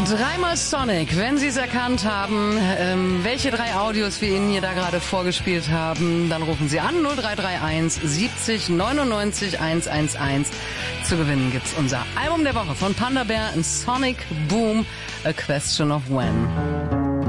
Dreimal Sonic. Wenn Sie es erkannt haben, welche 3 Audios wir Ihnen hier da gerade vorgespielt haben, dann rufen Sie an 0331 70 99 111. Zu gewinnen gibt's unser Album der Woche von Panda Bear, Sonic Boom, A Question of When.